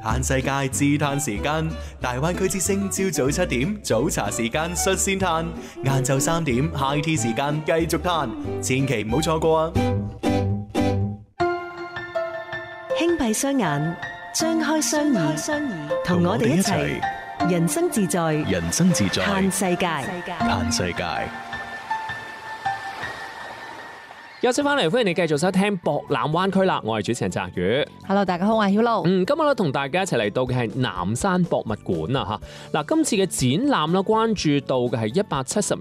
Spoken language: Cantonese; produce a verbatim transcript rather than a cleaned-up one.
嘆世界自嘆時間，大灣區之聲朝早七點早茶時間率先嘆，晏晝三點 high tea 時間繼續嘆，千祈唔好錯過啊！ 輕閉雙眼，張開雙耳，同我哋一齊人生自在， 人生自在嘆世界， 嘆世界。 休息翻嚟，歡迎你繼續收聽博覽灣區啦！我係主持人澤宇。 Hello， 大家好，我係 Hilo。 嗯，今日咧同大家一齊嚟到嘅係南山博物館啊！吓，嗱，今次嘅展覽啦，關注到嘅係一百七十